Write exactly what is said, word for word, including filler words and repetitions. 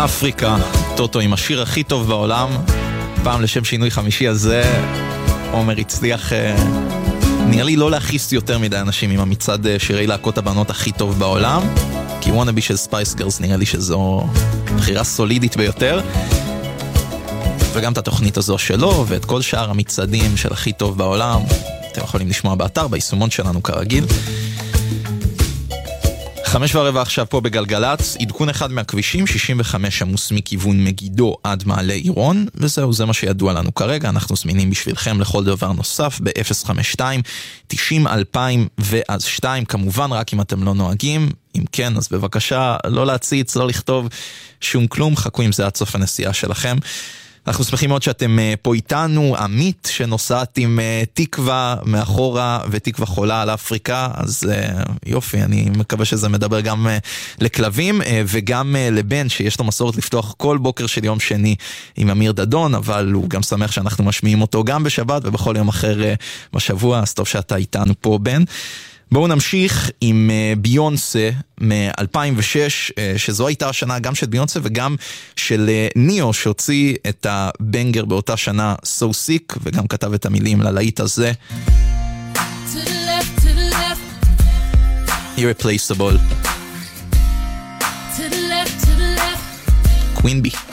אפריקה, טוטו עם השיר הכי טוב בעולם. פעם לשם שינוי חמישי הזה עומר הצליח נראה לי לא להכיס יותר מדי אנשים עם המצעד שירי להקות הבנות הכי טוב בעולם, כי וואנאבי של ספייס גרלס נראה לי שזו בחירה סולידית ביותר, וגם את התוכנית הזו שלו ואת כל שאר המצעדים של הכי טוב בעולם אתם יכולים לשמוע באתר, ביישומון שלנו כרגיל. חמש ורבע עכשיו פה בגלגלץ, עדכון אחד מהכבישים, שישים וחמש עמוס מכיוון מגידו עד מעלה עירון, וזהו, זה מה שידוע לנו כרגע. אנחנו זמינים בשבילכם לכל דבר נוסף ב-אפס חמש שתיים תשעים אלפיים ואז שתיים, כמובן רק אם אתם לא נוהגים. אם כן, אז בבקשה לא להציץ, לא לכתוב שום כלום, חכו עם זה עד סוף הנסיעה שלכם. אנחנו שמחים מאוד שאתם פה איתנו, עמית שנוסעת עם תקווה מאחורה ותקווה חולה על אפריקה, אז יופי, אני מקווה שזה מדבר גם לכלבים וגם לבן שיש לו מסורת לפתוח כל בוקר של יום שני עם אמיר דדון, אבל הוא גם שמח שאנחנו משמיעים אותו גם בשבת ובכל יום אחר בשבוע, אז טוב שאתה איתנו פה בן. בואו נמשיך עם ביונסה מ-אלפיים ושש, שזו הייתה השנה גם של ביונסה וגם של ניאו, שהוציא את הבנגר באותה שנה, So Sick, וגם כתב את המילים ללהיט הזה. To the left, to the left. Irreplaceable. To the left, to the left. Queen Bee.